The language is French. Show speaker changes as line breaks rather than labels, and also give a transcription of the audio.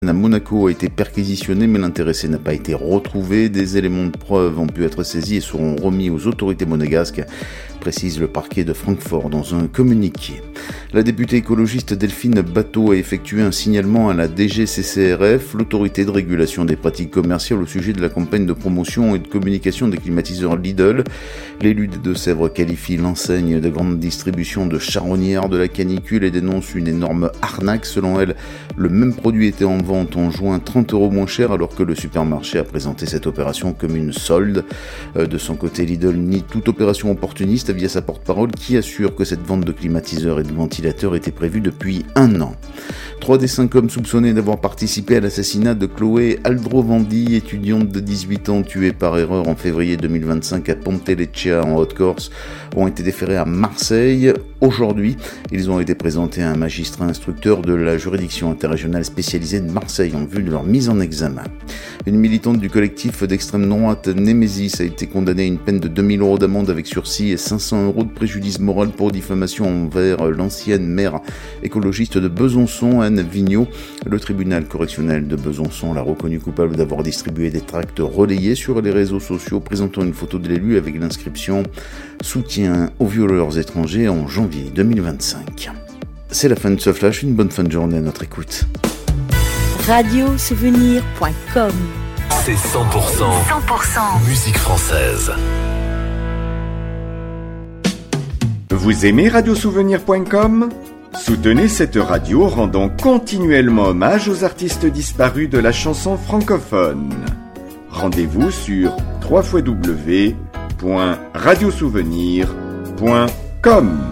à Monaco a été perquisitionnée, mais l'intéressé n'a pas été retrouvé. Des éléments de preuve ont pu être saisis et seront remis aux autorités monégasques, précise le parquet de Francfort dans un communiqué. La députée écologiste Delphine Batteau a effectué un signalement à la DGCCRF, l'autorité de régulation des pratiques commerciales, au sujet de la campagne de promotion et de communication des climatiseurs Lidl. L'élu des Deux-Sèvres qualifie l'enseigne de grande distribution de charognard de la canicule et dénonce une énorme arnaque. Selon elle, le même produit était en vente en juin 30 € moins cher, alors que le supermarché a présenté cette opération comme une solde. De son côté, Lidl nie toute opération opportuniste via sa porte-parole, qui assure que cette vente de climatiseurs et de ventilateurs était prévue depuis 1 an. 3 des 5 hommes soupçonnés d'avoir participé à l'assassinat de Chloé Aldrovandi, étudiante de 18 ans tuée par erreur en février 2025 à Ponteleccia en Haute-Corse, ont été déférés à Marseille. Aujourd'hui, ils ont été présentés à un magistrat instructeur de la juridiction interrégionale spécialisée de Marseille en vue de leur mise en examen. Une militante du collectif d'extrême droite Némésis a été condamnée à une peine de 2 000 € d'amende avec sursis et 500 € de préjudice moral pour diffamation envers l'ancienne maire écologiste de Besançon, Anne Vigneault. Le tribunal correctionnel de Besançon l'a reconnue coupable d'avoir distribué des tracts relayés sur les réseaux sociaux présentant une photo de l'élu avec l'inscription « Soutien aux violeurs étrangers en janvier 2025 ». C'est la fin de ce flash, une bonne fin de journée à notre écoute.
Radiosouvenir.com.
C'est 100% musique française.
Vous aimez Radiosouvenir.com ? Soutenez cette radio rendant continuellement hommage aux artistes disparus de la chanson francophone. Rendez-vous sur www.radiosouvenir.com.